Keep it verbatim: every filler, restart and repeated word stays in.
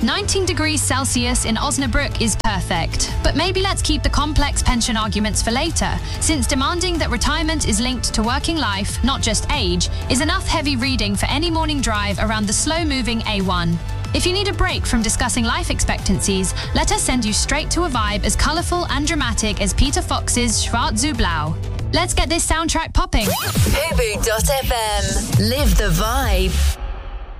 nineteen degrees Celsius in Osnabrück is perfect. But maybe let's keep the complex pension arguments for later, since demanding that retirement is linked to working life, not just age, is enough heavy reading for any morning drive around the slow-moving A one. If you need a break from discussing life expectancies, let us send you straight to a vibe as colourful and dramatic as Peter Fox's Schwarz zu Blau. Let's get this soundtrack popping. Fubu dot f m. Live the vibe.